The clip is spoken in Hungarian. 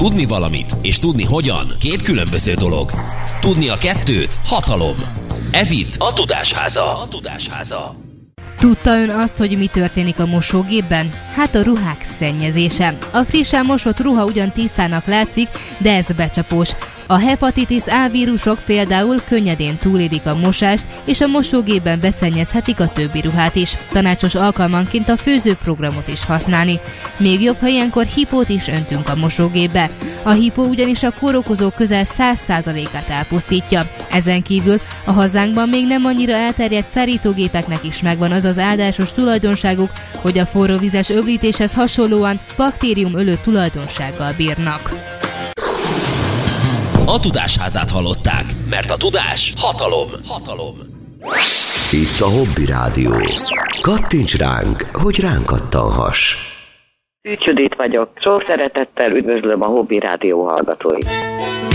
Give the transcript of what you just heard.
Tudni valamit és tudni hogyan két különböző dolog. Tudni a kettőt hatalom. Ez itt a Tudásháza. Tudta ön azt, hogy mi történik a mosógépben? Hát a ruhák szennyezése. A frissen mosott ruha ugyan tisztának látszik, de ez becsapós. A hepatitis A vírusok például könnyedén túlélik a mosást, és a mosógépben beszennyezhetik a többi ruhát is. Tanácsos alkalmanként a főzőprogramot is használni. Még jobb, ha ilyenkor hipót is öntünk a mosógépbe. A hipó ugyanis a kórokozók közel 100%-át elpusztítja. Ezen kívül a hazánkban még nem annyira elterjedt szárítógépeknek is megvan az áldásos tulajdonságuk, hogy a forróvizes öblítéshez hasonlóan baktériumölő tulajdonsággal bírnak. A Tudásházát hallották, mert a tudás hatalom. Itt a Hobby Rádió. Kattints ránk, hogy ránk kattanhass. Szűcs Judit vagyok. Sok szeretettel üdvözlöm a Hobby Rádió hallgatóit.